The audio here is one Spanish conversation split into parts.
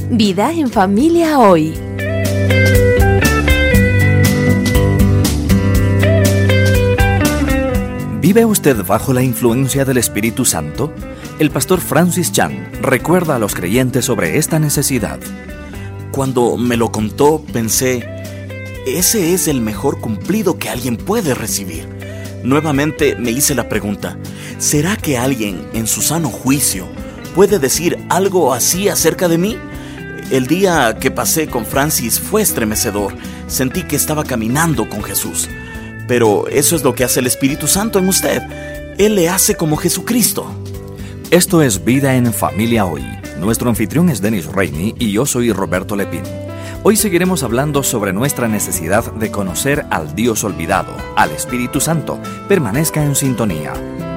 Vida en Familia Hoy. ¿Vive usted bajo la influencia del Espíritu Santo? El pastor Francis Chan recuerda a los creyentes sobre esta necesidad. Cuando me lo contó, pensé, ese es el mejor cumplido que alguien puede recibir. Nuevamente me hice la pregunta, ¿será que alguien en su sano juicio puede decir algo así acerca de mí? El día que pasé con Francis fue estremecedor. Sentí que estaba caminando con Jesús. Pero eso es lo que hace el Espíritu Santo en usted. Él le hace como Jesucristo. Esto es Vida en Familia Hoy. Nuestro anfitrión es Dennis Rainey y yo soy Roberto Lepín. Hoy seguiremos hablando sobre nuestra necesidad de conocer al Dios olvidado, al Espíritu Santo. Permanezca en sintonía.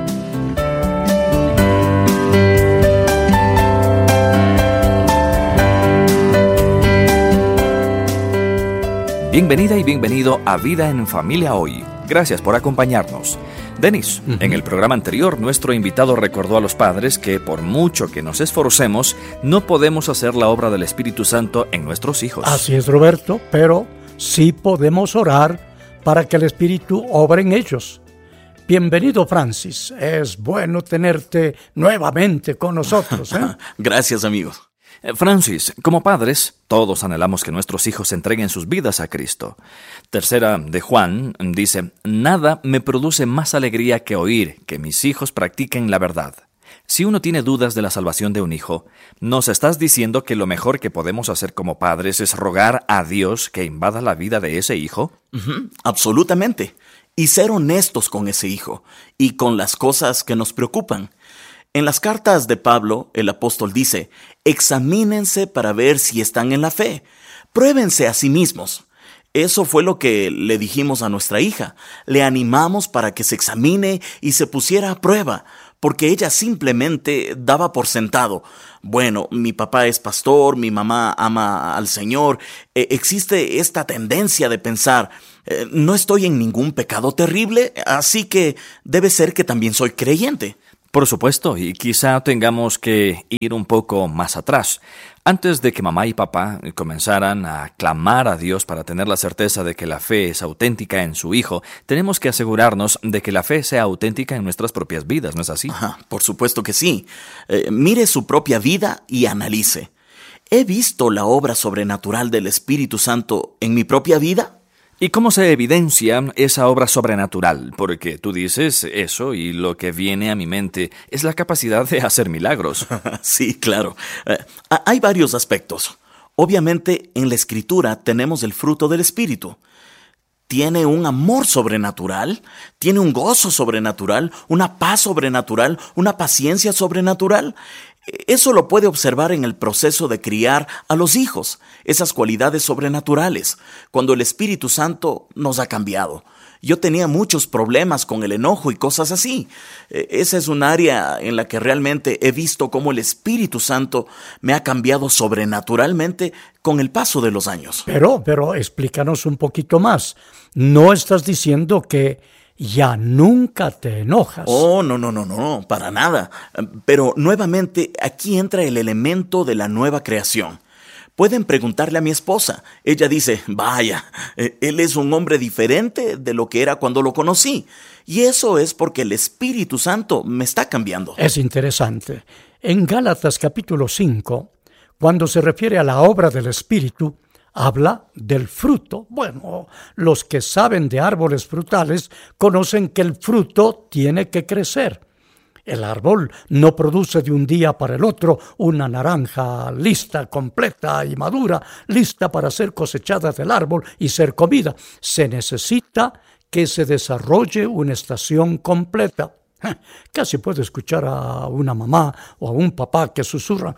Bienvenida y bienvenido a Vida en Familia Hoy. Gracias por acompañarnos. Dennis, en el programa anterior, nuestro invitado recordó a los padres que por mucho que nos esforcemos, no podemos hacer la obra del Espíritu Santo en nuestros hijos. Así es, Roberto, pero sí podemos orar para que el Espíritu obre en ellos. Bienvenido, Francis. Es bueno tenerte nuevamente con nosotros, ¿eh? Gracias, amigos. Francis, como padres, todos anhelamos que nuestros hijos entreguen sus vidas a Cristo. Tercera de Juan dice, nada me produce más alegría que oír que mis hijos practiquen la verdad. Si uno tiene dudas de la salvación de un hijo, ¿nos estás diciendo que lo mejor que podemos hacer como padres es rogar a Dios que invada la vida de ese hijo? Absolutamente. Y ser honestos con ese hijo y con las cosas que nos preocupan. En las cartas de Pablo, el apóstol dice, examínense para ver si están en la fe. Pruébense a sí mismos. Eso fue lo que le dijimos a nuestra hija. Le animamos para que se examine y se pusiera a prueba, porque ella simplemente daba por sentado. Bueno, mi papá es pastor, mi mamá ama al Señor. Existe esta tendencia de pensar, no estoy en ningún pecado terrible, así que debe ser que también soy creyente. Por supuesto, y quizá tengamos que ir un poco más atrás. Antes de que mamá y papá comenzaran a clamar a Dios para tener la certeza de que la fe es auténtica en su hijo, tenemos que asegurarnos de que la fe sea auténtica en nuestras propias vidas, ¿no es así? Por supuesto que sí. Mire su propia vida y analice. ¿He visto la obra sobrenatural del Espíritu Santo en mi propia vida? ¿Y cómo se evidencia esa obra sobrenatural? Porque tú dices eso y lo que viene a mi mente es la capacidad de hacer milagros. Sí, claro. Hay varios aspectos. Obviamente, en la Escritura tenemos el fruto del Espíritu. Tiene un amor sobrenatural, tiene un gozo sobrenatural, una paz sobrenatural, una paciencia sobrenatural. Eso lo puede observar en el proceso de criar a los hijos, esas cualidades sobrenaturales, cuando el Espíritu Santo nos ha cambiado. Yo tenía muchos problemas con el enojo y cosas así. Esa es un área en la que realmente he visto cómo el Espíritu Santo me ha cambiado sobrenaturalmente con el paso de los años. Pero explícanos un poquito más. ¿No estás diciendo que ya nunca te enojas? Oh, no, para nada. Pero nuevamente aquí entra el elemento de la nueva creación. Pueden preguntarle a mi esposa. Ella dice, vaya, él es un hombre diferente de lo que era cuando lo conocí. Y eso es porque el Espíritu Santo me está cambiando. Es interesante. En Gálatas capítulo 5, cuando se refiere a la obra del Espíritu, habla del fruto. Bueno, los que saben de árboles frutales conocen que el fruto tiene que crecer. El árbol no produce de un día para el otro una naranja lista, completa y madura, lista para ser cosechada del árbol y ser comida. Se necesita que se desarrolle una estación completa. Casi puedo escuchar a una mamá o a un papá que susurran,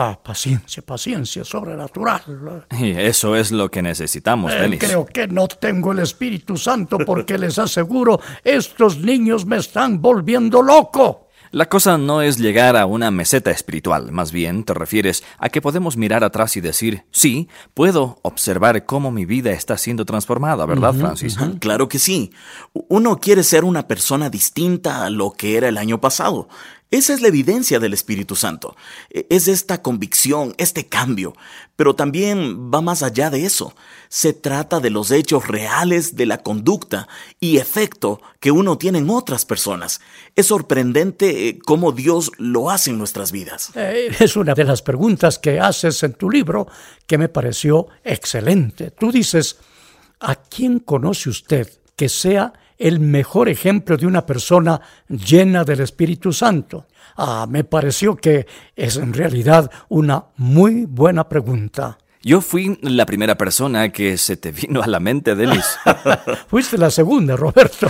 paciencia, sobrenatural. Y eso es lo que necesitamos, Dennis. Creo que no tengo el Espíritu Santo porque les aseguro, estos niños me están volviendo loco. La cosa no es llegar a una meseta espiritual, más bien te refieres a que podemos mirar atrás y decir, sí, puedo observar cómo mi vida está siendo transformada, ¿verdad, Francis? Claro que sí. Uno quiere ser una persona distinta a lo que era el año pasado. Esa es la evidencia del Espíritu Santo. Es esta convicción, este cambio. Pero también va más allá de eso. Se trata de los hechos reales de la conducta y efecto que uno tiene en otras personas. Es sorprendente cómo Dios lo hace en nuestras vidas. Es una de las preguntas que haces en tu libro que me pareció excelente. Tú dices, ¿a quién conoce usted que sea el mejor ejemplo de una persona llena del Espíritu Santo? Me pareció que es en realidad una muy buena pregunta. Yo fui la primera persona que se te vino a la mente, Denis. Fuiste la segunda, Roberto.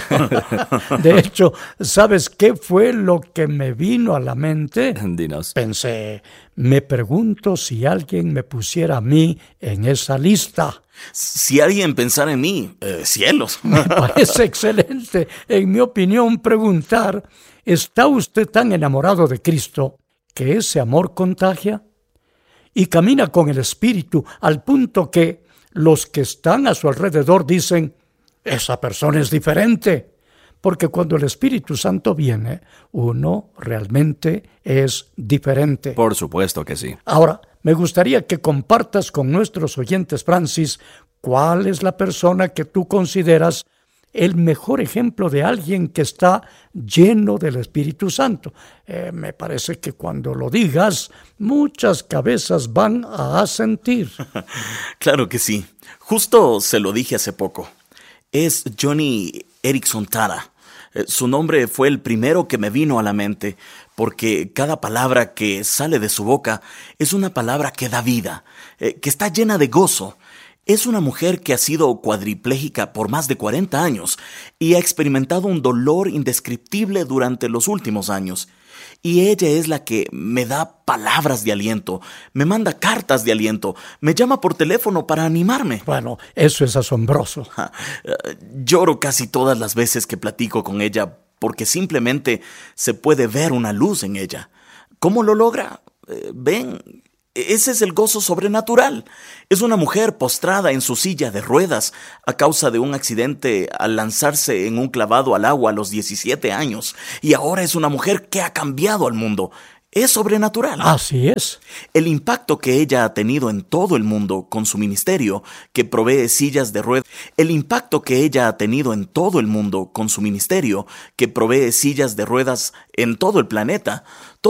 De hecho, ¿sabes qué fue lo que me vino a la mente? Dinos. Pensé, me pregunto si alguien me pusiera a mí en esa lista. Si alguien pensara en mí, cielos. Me parece excelente, en mi opinión, preguntar, ¿está usted tan enamorado de Cristo que ese amor contagia? Y camina con el Espíritu al punto que los que están a su alrededor dicen, esa persona es diferente. Porque cuando el Espíritu Santo viene, uno realmente es diferente. Por supuesto que sí. Ahora, me gustaría que compartas con nuestros oyentes, Francis, cuál es la persona que tú consideras el mejor ejemplo de alguien que está lleno del Espíritu Santo. Me parece que cuando lo digas, muchas cabezas van a asentir. Claro que sí. Justo se lo dije hace poco. Es Joni Eareckson Tada. Su nombre fue el primero que me vino a la mente, porque cada palabra que sale de su boca es una palabra que da vida, que está llena de gozo. Es una mujer que ha sido cuadripléjica por más de 40 años y ha experimentado un dolor indescriptible durante los últimos años. Y ella es la que me da palabras de aliento, me manda cartas de aliento, me llama por teléfono para animarme. Bueno, eso es asombroso. Lloro casi todas las veces que platico con ella porque simplemente se puede ver una luz en ella. ¿Cómo lo logra? Ven, ese es el gozo sobrenatural. Es una mujer postrada en su silla de ruedas a causa de un accidente al lanzarse en un clavado al agua a los 17 años. Y ahora es una mujer que ha cambiado al mundo. Es sobrenatural. Así es. El impacto que ella ha tenido en todo el mundo con su ministerio, que provee sillas de ruedas. El impacto que ella ha tenido en todo el mundo con su ministerio, que provee sillas de ruedas en todo el planeta.